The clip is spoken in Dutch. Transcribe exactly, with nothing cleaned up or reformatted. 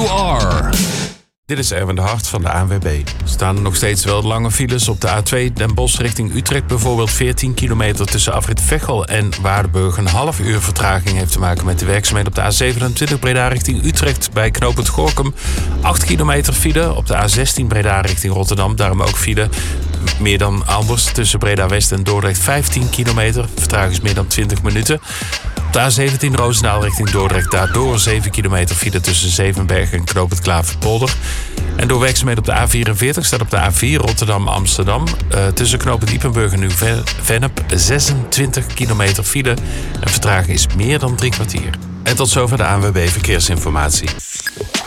You Are. Dit is Erwin de Hart van de A N W B. Er staan nog steeds wel lange files op de A twee Den Bosch richting Utrecht. Bijvoorbeeld veertien kilometer tussen afrit Veghel en Waardenburg. Een half uur vertraging heeft te maken met de werkzaamheden op de A zevenentwintig Breda richting Utrecht bij knooppunt Gorinchem. acht kilometer file op de A zestien Breda richting Rotterdam. Daarom ook file meer dan anders tussen Breda West en Dordrecht vijftien kilometer. Vertraging is meer dan twintig minuten. Op de A zeventien Roosendaal richting Dordrecht. Daardoor zeven kilometer file tussen Zevenberg en knooppunt Klaverpolder. En door werkzaamheden op de A vierenveertig staat op de A vier Rotterdam-Amsterdam. Uh, tussen knooppunt Ippenburg en Nieuw-Vennep zesentwintig kilometer file. En vertraging is meer dan drie kwartier. En tot zover de A N W B Verkeersinformatie.